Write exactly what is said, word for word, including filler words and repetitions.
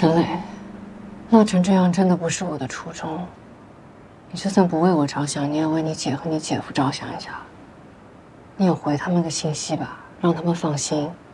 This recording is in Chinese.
沈磊，闹成这样真的不是我的初衷。你就算不为我着想，你也为你姐和你姐夫着想一下。你有回他们个信息吧，让他们放心。